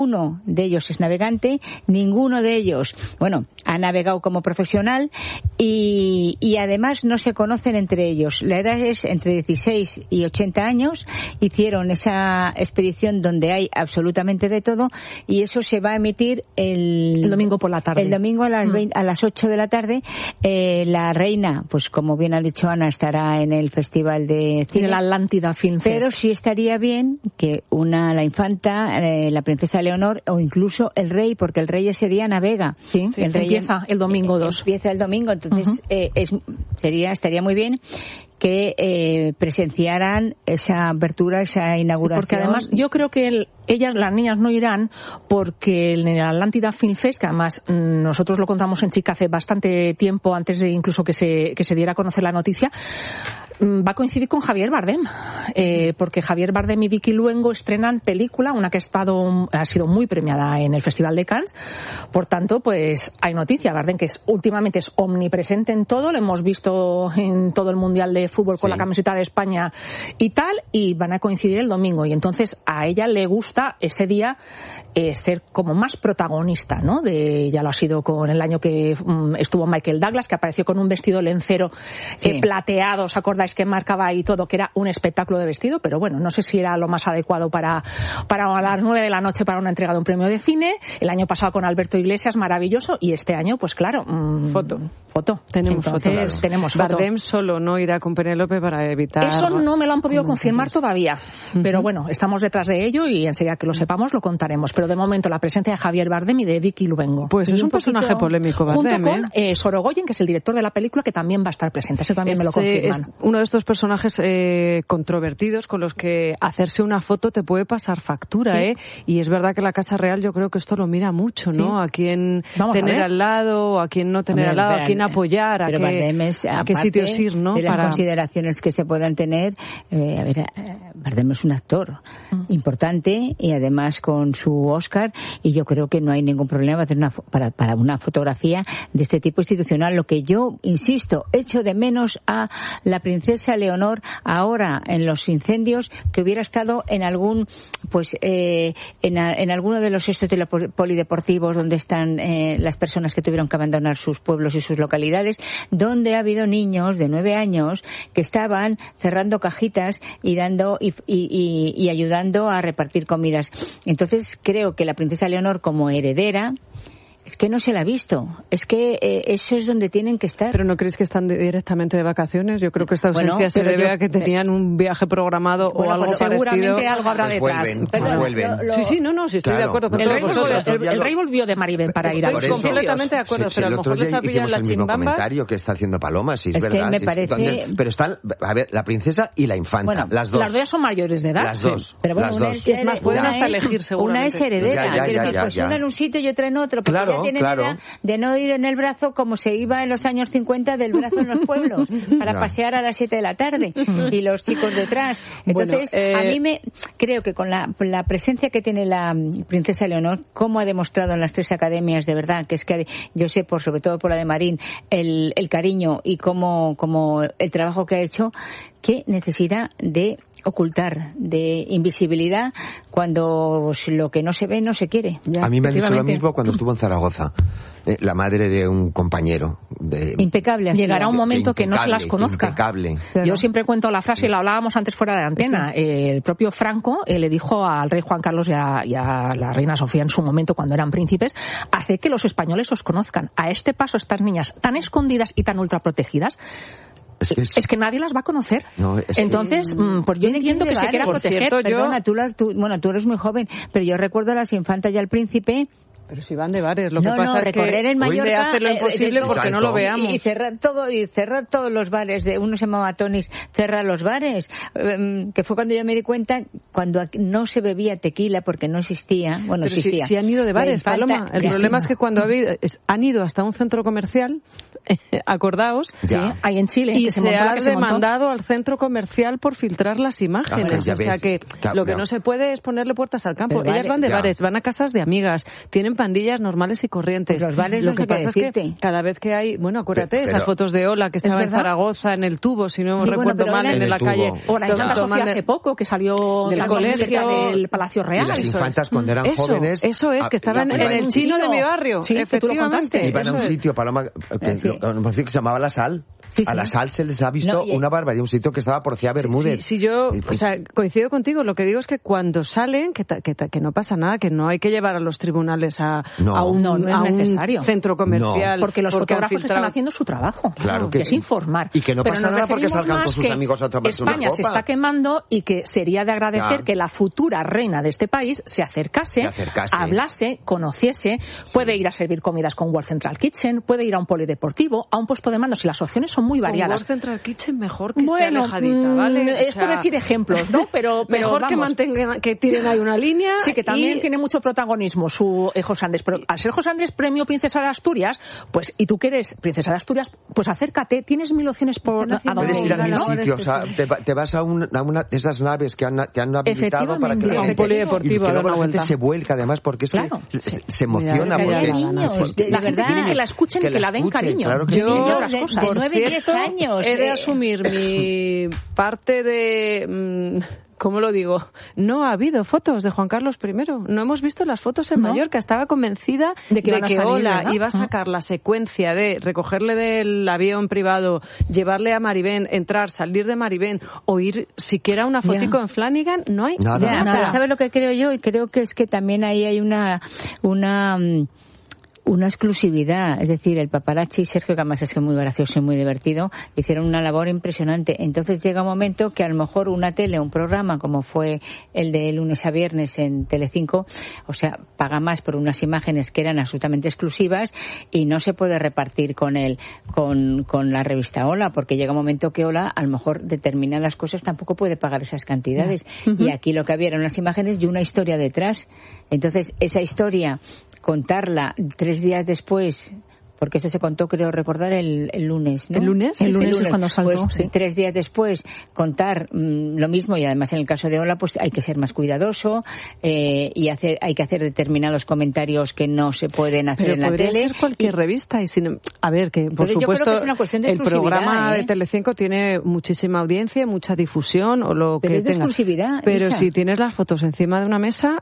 ninguno de ellos es navegante, ninguno de ellos, ha navegado como profesional y además no se conocen entre ellos. La edad es entre 16 y 80 años. Hicieron esa expedición donde hay absolutamente de todo y eso se va a emitir el domingo por la tarde. El domingo a las 8 de la tarde. La reina, pues como bien ha dicho Ana, estará en el Festival de Cine. En el Atlántida Film Fest. Pero sí estaría bien que la infanta, la princesa Leonor o incluso el rey, porque el rey ese día navega. Sí, el rey empieza el domingo 2. Empieza el domingo, entonces estaría muy bien que presenciaran esa apertura, esa inauguración. Porque además yo creo que las niñas no irán porque en el Atlántida Film Fest, que además nosotros lo contamos en Chica hace bastante tiempo, antes de incluso que se diera a conocer la noticia, va a coincidir con Javier Bardem, porque Javier Bardem y Vicky Luengo estrenan película, una que ha sido muy premiada en el Festival de Cannes. Por tanto, pues hay noticia. Bardem, que últimamente es omnipresente en todo, lo hemos visto en todo el Mundial de Fútbol con la camiseta de España y tal, y van a coincidir el domingo. Y entonces a ella le gusta ese día ser como más protagonista, ¿no? Ya lo ha sido con el año que estuvo Michael Douglas, que apareció con un vestido lencero plateado, ¿os acordáis? Que marcaba ahí todo, que era un espectáculo de vestido, pero bueno, no sé si era lo más adecuado para las 9 de la noche para una entrega de un premio de cine. El año pasado con Alberto Iglesias, maravilloso, y este año, pues claro, foto. Tenemos foto. Bardem solo no irá con Penélope para evitar... Eso no me lo han podido confirmar todavía, pero bueno, estamos detrás de ello y enseguida que lo sepamos lo contaremos, pero de momento la presencia de Javier Bardem y de Vicky Luengo. Pues es un personaje polémico, Bardem, junto con Sorogoyen, que es el director de la película, que también va a estar presente, eso también me lo confirman. Es uno de estos personajes controvertidos con los que hacerse una foto te puede pasar factura, y es verdad que la Casa Real yo creo que esto lo mira mucho, ¿no? A quién tener al lado, a quién no tener al lado, a quién apoyar, a qué sitios ir, ¿no? De las consideraciones que se puedan tener, Bardem es un actor importante y además con su Oscar, y yo creo que no hay ningún problema hacer para una fotografía de este tipo institucional. Lo que yo, insisto, echo de menos a la princesa Leonor ahora en los incendios, que hubiera estado en algún en alguno de los polideportivos donde están las personas que tuvieron que abandonar sus pueblos y sus localidades, donde ha habido niños de 9 años que estaban cerrando cajitas y dando y ayudando a repartir comidas. Entonces creo que la princesa Leonor, como heredera, es que no se la ha visto. Es que eso es donde tienen que estar. ¿Pero no crees que están directamente de vacaciones? Yo creo que esta ausencia se debe a que tenían un viaje programado o algo pues seguramente parecido. Algo habrá detrás. Vuelven. Sí, estoy de acuerdo con todos vosotros. El rey volvió de Maribel para ir a los completamente de acuerdo, pero a lo mejor les ha pillado la chimbambas. Comentario que está haciendo Paloma, sí, es verdad. Que me parece... Pero están, a ver, la princesa y la infanta, las dos. Las dos son mayores de edad. Las dos. Pero bueno, es más, pueden hasta elegir seguramente. Una es heredera. Pues una en un sitio y otra en otro. Porque ya tienen edad de no ir en el brazo como se iba en los años 50 del brazo en los pueblos para pasear a las 7 de la tarde y los chicos detrás. Entonces, a mí creo que con la presencia que tiene la princesa Leonor, como ha demostrado en las 3 academias, de verdad, que es que yo sé, sobre todo por la de Marín, el cariño y como el trabajo que ha hecho, qué necesidad de ocultar, de invisibilidad, cuando lo que no se ve no se quiere. A mí me han dicho lo mismo cuando estuvo en Zaragoza, la madre de un compañero. Impecable. Llegará un momento que no se las conozca. Impecable. Yo siempre cuento la frase, y la hablábamos antes fuera de antena. El propio Franco le dijo al rey Juan Carlos y a la reina Sofía en su momento, cuando eran príncipes, hace que los españoles os conozcan. A este paso, estas niñas tan escondidas y tan ultraprotegidas, es que nadie las va a conocer. Entonces, pues yo entiendo que se quiera proteger. Perdona, tú eres muy joven, pero yo recuerdo a las infantas y al príncipe. Pero si van de bares, lo que pasa es recorrer que en Mallorca, se hace lo imposible porque no lo veamos. Y cerrar todos los bares. Uno se llamaba Tonis, cerrar los bares. Que fue cuando yo me di cuenta, cuando no se bebía tequila porque no existía. Bueno, pero existía. Si han ido de bares, Paloma. El problema es que cuando han ido hasta un centro comercial, acordaos, ahí en Chile, y se ha demandado al centro comercial por filtrar las imágenes. O sea que lo que no se puede es ponerle puertas al campo. Ellas van de bares, van a casas de amigas, tienen pandillas normales y corrientes. Pues los bares lo que pasa es que cada vez que hay, bueno, acuérdate, esas fotos de Ola que estaba en Zaragoza, en el tubo, si no recuerdo mal, en la calle. O la infanta Sofía hace poco, que salió del colegio, del Palacio Real. Y las infantas cuando eran jóvenes... Eso es, que estaban en el chino de mi barrio. Sí, efectivamente. Iban a un sitio, Paloma, que se llamaba La Sal. Sí, sí. A La Sal se les ha visto una barbaridad, un sitio que estaba por Cía Bermúdez. Sí, yo coincido contigo. Lo que digo es que cuando salen, que no pasa nada, que no hay que llevar a los tribunales a un centro comercial. Porque los fotógrafos están haciendo su trabajo. Claro que es informar. Y que no pasa nada porque salgan con sus amigos a tomarse una copa. España se está quemando y que sería de agradecer que la futura reina de este país se acercase, hablase, conociese, puede ir a servir comidas con World Central Kitchen, puede ir a un polideportivo, a un puesto de mando, si las opciones son muy variadas. World Central Kitchen mejor que esté alejadita, ¿vale? Es por decir ejemplos, ¿no? Pero mejor vamos, que mantengan, que tienen ahí una línea. Sí, que también tiene mucho protagonismo su José Andrés. Pero al ser José Andrés premio Princesa de Asturias, pues, y tú que eres Princesa de Asturias, pues acércate, tienes 1000 opciones por a dónde puedes ir a 1000 sitios, te vas a una de esas naves que han habilitado para que un polideportivo, y que luego la gente se vuelca además porque es que se emociona. De verdad, que la escuchen y que la den cariño. Claro que yo de 9-10 años. He de asumir mi parte de... ¿Cómo lo digo? No ha habido fotos de Juan Carlos I. No hemos visto las fotos en Mallorca. Estaba convencida de que Ola iba a sacar la secuencia de recogerle del avión privado, llevarle a Maribén, entrar, salir de Maribén o ir siquiera una fotico en Flanagan. No hay nada. ¿Sabes lo que creo yo? Y creo que es que también ahí hay una exclusividad, es decir, el paparazzi Sergio, que además es que es muy gracioso y muy divertido, hicieron una labor impresionante. Entonces llega un momento que a lo mejor una tele, un programa como fue el de lunes a viernes en Telecinco, o sea, paga más por unas imágenes que eran absolutamente exclusivas y no se puede repartir con la revista Ola, porque llega un momento que Ola a lo mejor determinadas cosas tampoco puede pagar esas cantidades. Y aquí lo que había eran unas imágenes y una historia detrás. Entonces esa historia, contarla 3 días después, porque eso se contó, creo recordar, el lunes, ¿no? ¿El lunes? El lunes es cuando saltó, pues, 3 días después, contar lo mismo, y además en el caso de Ola, pues hay que ser más cuidadoso y hay que hacer determinados comentarios que no se pueden hacer en la tele. Podría ser cualquier revista. A ver, que por supuesto el programa de Telecinco tiene muchísima audiencia, mucha difusión o lo pero que es de tenga. Exclusividad, pero Isa, si tienes las fotos encima de una mesa,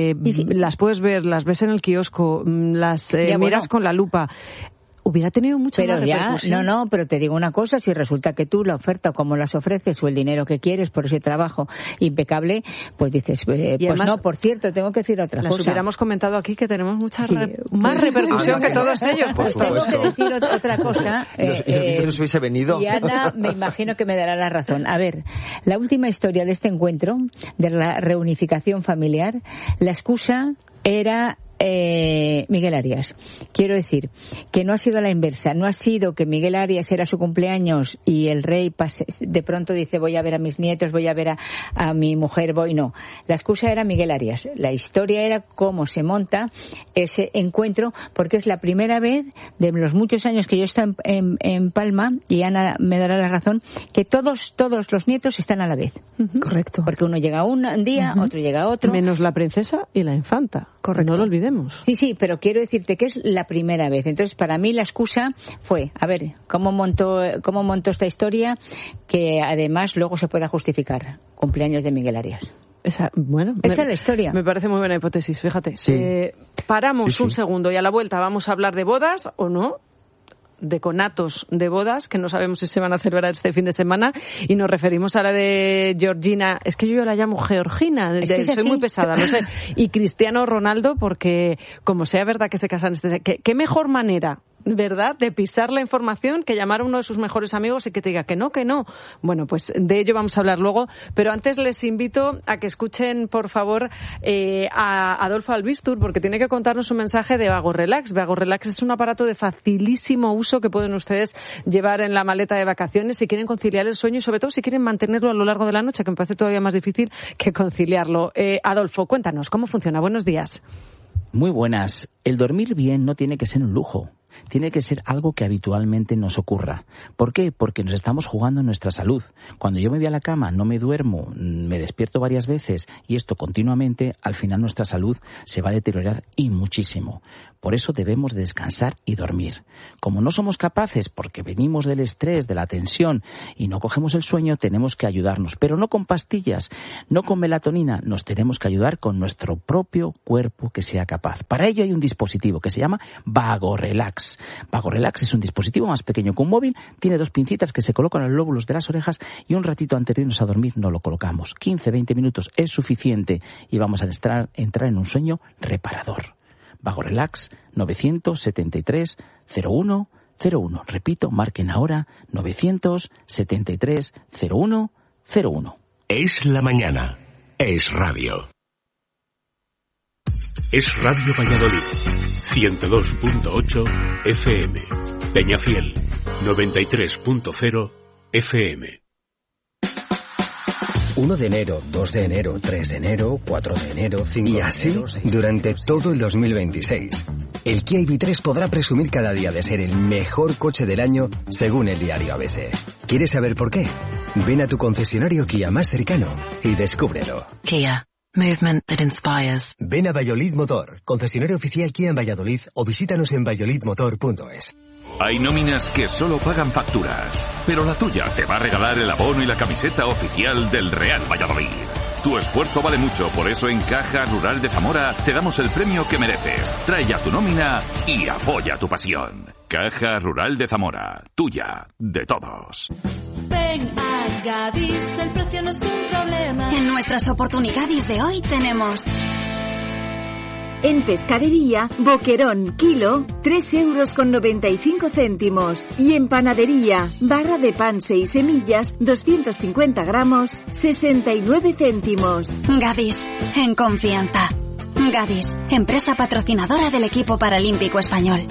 las puedes ver, las ves en el kiosco, las miras con la lupa. Hubiera tenido mucha más repercusión. No, pero te digo una cosa, si resulta que tú la oferta o cómo las ofreces o el dinero que quieres por ese trabajo impecable, pues dices, pues además, no, por cierto, tengo que decir otra cosa. Hubiéramos comentado aquí que tenemos mucha más repercusión que todos ellos. Pues tengo que decir otra cosa. Y no se hubiese venido. Y Ana, me imagino que me dará la razón. A ver, la última historia de este encuentro, de la reunificación familiar, la excusa era Miguel Arias. Quiero decir que no ha sido la inversa, no ha sido que Miguel Arias era su cumpleaños y el rey de pronto dice voy a ver a mis nietos, voy a ver a mi mujer, no. La excusa era Miguel Arias. La historia era cómo se monta ese encuentro, porque es la primera vez de los muchos años que yo estoy en Palma, y Ana me dará la razón, que todos los nietos están a la vez. Correcto. Porque uno llega un día, otro llega otro. Menos la princesa y la infanta. Correcto. No lo olvidemos. Sí, pero quiero decirte que es la primera vez. Entonces, para mí la excusa fue, a ver, cómo montó esta historia, que además luego se pueda justificar. Cumpleaños de Miguel Arias. Esa es la historia. Me parece muy buena hipótesis, fíjate. Sí. Paramos un segundo y a la vuelta vamos a hablar de bodas o no. De conatos de bodas, que no sabemos si se van a celebrar este fin de semana, y nos referimos a la de Georgina, es que yo la llamo Georgina, soy muy pesada, no sé, y Cristiano Ronaldo, porque como sea verdad que se casan, ¿qué mejor manera, verdad, de pisar la información que llamar a uno de sus mejores amigos y que te diga que no? Bueno, pues de ello vamos a hablar luego, pero antes les invito a que escuchen, por favor, a Adolfo Albistur, porque tiene que contarnos un mensaje de Vago Relax. Vago Relax es un aparato de facilísimo uso que pueden ustedes llevar en la maleta de vacaciones si quieren conciliar el sueño y sobre todo si quieren mantenerlo a lo largo de la noche, que me parece todavía más difícil que conciliarlo. Adolfo, cuéntanos, ¿cómo funciona? Buenos días. Muy buenas. El dormir bien no tiene que ser un lujo. Tiene que ser algo que habitualmente nos ocurra. ¿Por qué? Porque nos estamos jugando nuestra salud. Cuando yo me voy a la cama, no me duermo, me despierto varias veces y esto continuamente, al final nuestra salud se va a deteriorar y muchísimo. Por eso debemos descansar y dormir. Como no somos capaces, porque venimos del estrés, de la tensión y no cogemos el sueño, tenemos que ayudarnos. Pero no con pastillas, no con melatonina, nos tenemos que ayudar con nuestro propio cuerpo que sea capaz. Para ello hay un dispositivo que se llama VagoRelax. VagoRelax es un dispositivo más pequeño que un móvil, tiene 2 pincitas que se colocan en los lóbulos de las orejas y un ratito antes de irnos a dormir no lo colocamos. 15-20 minutos es suficiente y vamos a entrar en un sueño reparador. VagoRelax 973 01 01. Repito, marquen ahora 973 01 01. Es la mañana. Es radio. Es Radio Valladolid. 102.8 FM. Peñafiel. 93.0 FM. 1 de enero, 2 de enero, 3 de enero, 4 de enero, 5 de enero... Y así, durante todo el 2026. El Kia EV3 podrá presumir cada día de ser el mejor coche del año, según el diario ABC. ¿Quieres saber por qué? Ven a tu concesionario Kia más cercano y descúbrelo. Kia. Movement that inspires. Ven a Valladolid Motor, concesionario oficial Kia en Valladolid, o visítanos en valladolidmotor.es. Hay nóminas que solo pagan facturas, pero la tuya te va a regalar el abono y la camiseta oficial del Real Valladolid. Tu esfuerzo vale mucho, por eso en Caja Rural de Zamora te damos el premio que mereces. Trae ya tu nómina y apoya tu pasión. Caja Rural de Zamora, tuya, de todos. Ven a Gadis, el precio no es un problema. En nuestras oportunidades de hoy tenemos... En pescadería, boquerón, kilo, 3,95 €. Y en panadería, barra de pan 6 semillas, 250 gramos, 69 céntimos. Gadis, en confianza. Gadis, empresa patrocinadora del equipo paralímpico español.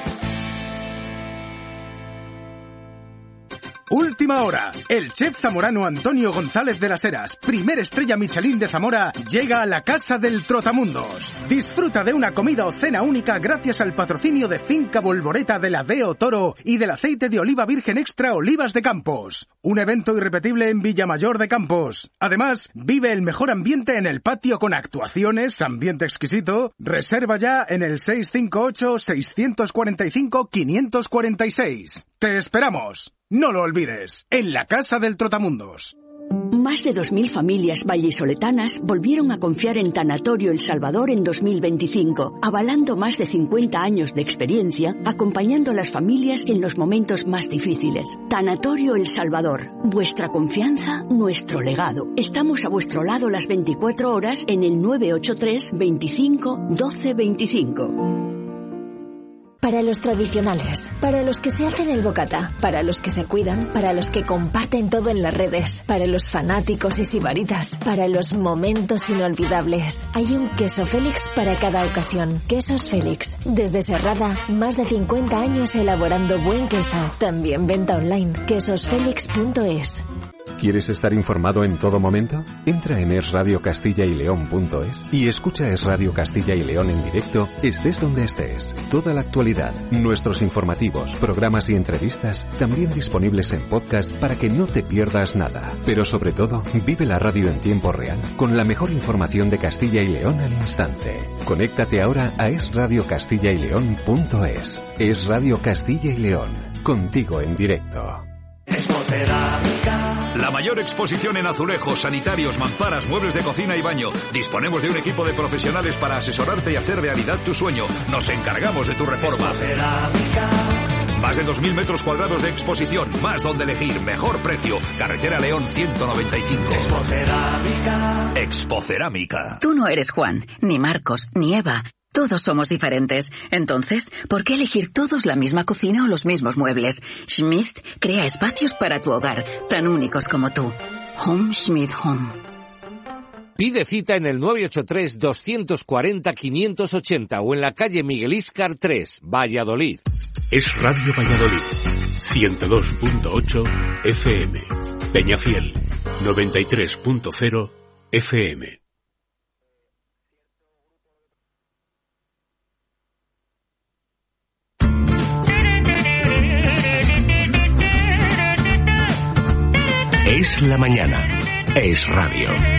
Última hora. El chef zamorano Antonio González de las Heras, primer estrella Michelin de Zamora, llega a la Casa del Trotamundos. Disfruta de una comida o cena única gracias al patrocinio de Finca Bolboreta de la Deo Toro y del aceite de oliva virgen extra Olivas de Campos. Un evento irrepetible en Villamayor de Campos. Además, vive el mejor ambiente en el patio con actuaciones, ambiente exquisito. Reserva ya en el 658-645-546. ¡Te esperamos! No lo olvides, en la Casa del Trotamundos. Más de 2.000 familias vallisoletanas volvieron a confiar en Tanatorio El Salvador en 2025, avalando más de 50 años de experiencia, acompañando a las familias en los momentos más difíciles. Tanatorio El Salvador, vuestra confianza, nuestro legado. Estamos a vuestro lado las 24 horas en el 983 25 12 25. Para los tradicionales, para los que se hacen el bocata, para los que se cuidan, para los que comparten todo en las redes, para los fanáticos y sibaritas, para los momentos inolvidables. Hay un queso Félix para cada ocasión. Quesos Félix. Desde Serrada, más de 50 años elaborando buen queso. También venta online. quesosfelix.es. ¿Quieres estar informado en todo momento? Entra en esradiocastilla-y-león.es y escucha Es Radio Castilla y León en directo, estés donde estés. Toda la actualidad, nuestros informativos, programas y entrevistas, también disponibles en podcast para que no te pierdas nada. Pero sobre todo, vive la radio en tiempo real, con la mejor información de Castilla y León al instante. Conéctate ahora a esradiocastilla-y-león.es. Es Radio Castilla y León, contigo en directo. La mayor exposición en azulejos, sanitarios, mamparas, muebles de cocina y baño. Disponemos de un equipo de profesionales para asesorarte y hacer realidad tu sueño. Nos encargamos de tu reforma. Más de 2.000 metros cuadrados de exposición, más donde elegir, mejor precio. Carretera León 195. Expocerámica. Tú no eres Juan, ni Marcos, ni Eva. Todos somos diferentes. Entonces, ¿por qué elegir todos la misma cocina o los mismos muebles? Schmidt crea espacios para tu hogar, tan únicos como tú. Home Schmidt Home. Pide cita en el 983-240-580 o en la calle Miguel Íscar 3, Valladolid. Es Radio Valladolid, 102.8 FM. Peñafiel, 93.0 FM. Es la mañana. Es radio.